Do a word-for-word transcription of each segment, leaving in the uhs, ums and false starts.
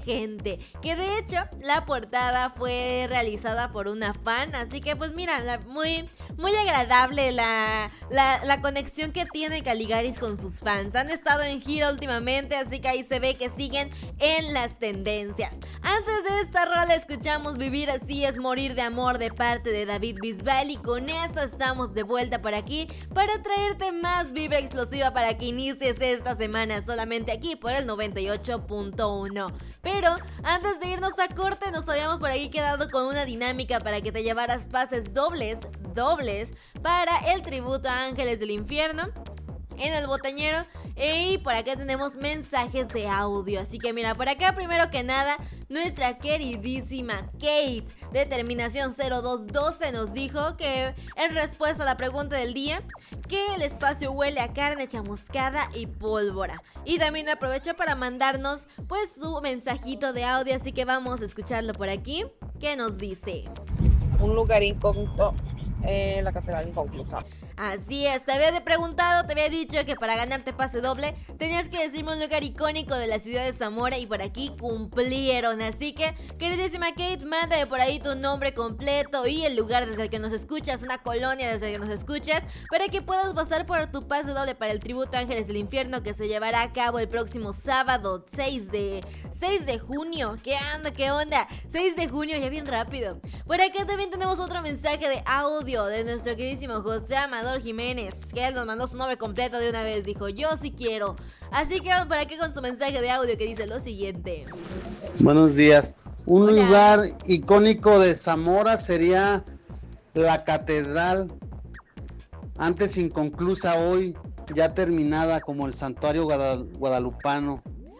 gente, que de hecho la portada fue realizada por una fan, así que pues mira, la, muy, muy agradable la, la, la conexión que tiene Caligaris con sus fans. Han estado en gira últimamente, así que ahí se ve que siguen en las tendencias. Antes de esta rola escuchamos Vivir así es morir de amor de parte de David Bisbal, y con eso estamos de vuelta por aquí para traerte más vibra explosiva para que inicies esta semana solamente aquí por el noventa y ocho punto uno. Pero antes de irnos a corte nos habíamos por ahí quedado con una dinámica para que te llevaras pases dobles, dobles para el tributo a Ángeles del Infierno en el Botañero. Y por acá tenemos mensajes de audio, así que mira, por acá primero que nada nuestra queridísima Kate de terminación cero dos doce nos dijo que en respuesta a la pregunta del día, que el espacio huele a carne chamuscada y pólvora. Y también aprovecha para mandarnos pues su mensajito de audio, así que vamos a escucharlo por aquí. ¿Qué nos dice? Un lugar incógnito en la catedral inconclusa. Así es, te había preguntado, te había dicho que para ganarte pase doble tenías que decirme un lugar icónico de la ciudad de Zamora, y por aquí cumplieron. Así que, queridísima Kate, mándame por ahí tu nombre completo y el lugar desde el que nos escuchas, una colonia desde el que nos escuchas, para que puedas pasar por tu pase doble para el tributo a Ángeles del Infierno, que se llevará a cabo el próximo sábado seis de junio. ¿Qué anda? ¿Qué onda? seis de junio, ya bien rápido. Por acá también tenemos otro mensaje de audio de nuestro queridísimo José Amador Jiménez, que él nos mandó su nombre completo de una vez, dijo yo sí quiero. Así que vamos por aquí con su mensaje de audio que dice lo siguiente. Buenos días. Un Hola. lugar icónico de Zamora sería la catedral, antes inconclusa, hoy ya terminada, como el santuario guadal- guadalupano.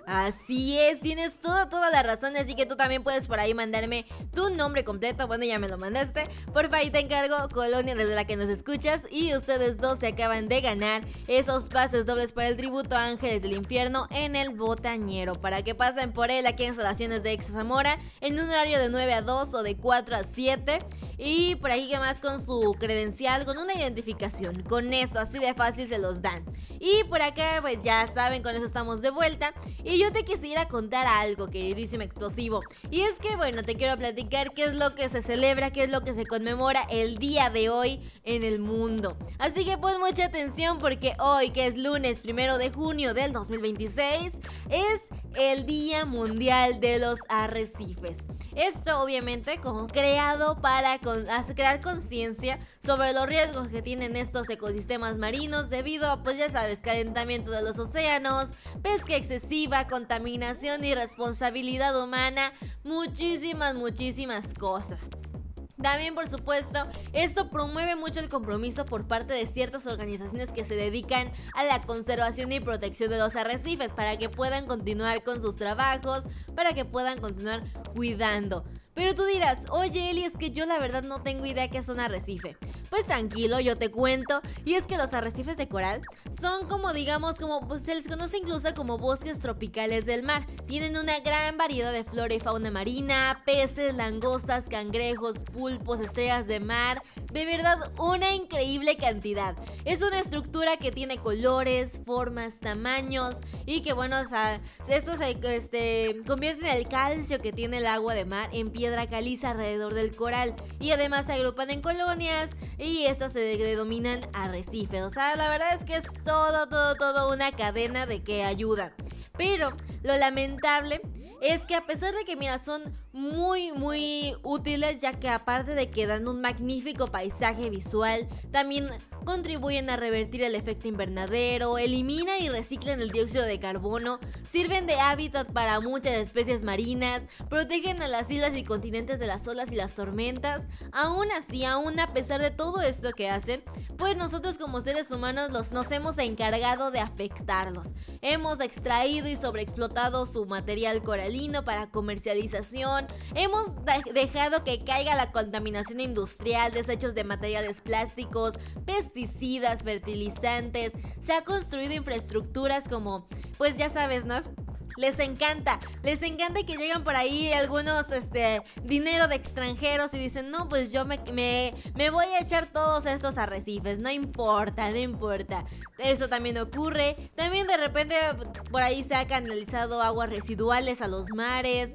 Así es, tienes toda, toda la razón, así que tú también puedes por ahí mandarme tu nombre completo. Bueno, ya me lo mandaste, porfa, ahí te encargo, colonia desde la que nos escuchas, y ustedes dos se acaban de ganar esos pases dobles para el tributo a Ángeles del Infierno en el Botañero, para que pasen por él aquí en instalaciones de Exa Zamora en un horario de nueve a dos o de cuatro a siete. Y por ahí que más con su credencial, con una identificación, con eso, así de fácil se los dan. Y por acá pues ya saben, con eso estamos de vuelta. Y yo te quisiera contar algo, queridísimo explosivo. Y es que bueno, te quiero platicar qué es lo que se celebra, qué es lo que se conmemora el día de hoy en el mundo. Así que pon mucha atención, porque hoy, que es lunes primero de junio del dos mil veintiséis, es el Día Mundial de los Arrecifes. Esto obviamente como creado para con, crear conciencia sobre los riesgos que tienen estos ecosistemas marinos debido a, pues ya sabes, calentamiento de los océanos, pesca excesiva, contaminación y responsabilidad humana, muchísimas, muchísimas cosas. También, por supuesto, esto promueve mucho el compromiso por parte de ciertas organizaciones que se dedican a la conservación y protección de los arrecifes, para que puedan continuar con sus trabajos, para que puedan continuar cuidando. Pero tú dirás, oye Eli, es que yo la verdad no tengo idea qué es un arrecife. Pues tranquilo, yo te cuento. Y es que los arrecifes de coral son como, digamos, como pues, se les conoce incluso como bosques tropicales del mar. Tienen una gran variedad de flora y fauna marina, peces, langostas, cangrejos, pulpos, estrellas de mar. De verdad, una increíble cantidad. Es una estructura que tiene colores, formas, tamaños, y que bueno, o sea, esto se este, convierte en el calcio que tiene el agua de mar en piedra caliza alrededor del coral, y además se agrupan en colonias y estas se denominan arrecifes. O sea, la verdad es que es todo, todo, todo una cadena de que ayuda. Pero lo lamentable es que a pesar de que, mira, son muy, muy útiles, ya que aparte de que dan un magnífico paisaje visual, también contribuyen a revertir el efecto invernadero, eliminan y reciclan el dióxido de carbono, sirven de hábitat para muchas especies marinas, protegen a las islas y continentes de las olas y las tormentas. Aún así, aún a pesar de todo esto que hacen, pues nosotros como seres humanos los, nos hemos encargado de afectarlos. Hemos extraído y sobreexplotado su material coralino para comercialización. Hemos de- dejado que caiga la contaminación industrial, desechos de materiales plásticos, pesticidas, fertilizantes. Se ha construido infraestructuras como, pues ya sabes, ¿no? Les encanta, les encanta que llegan por ahí algunos, este, dinero de extranjeros y dicen, no, pues yo me, me, me voy a echar todos estos arrecifes, no importa, no importa. Eso también ocurre. También de repente por ahí se ha canalizado aguas residuales a los mares,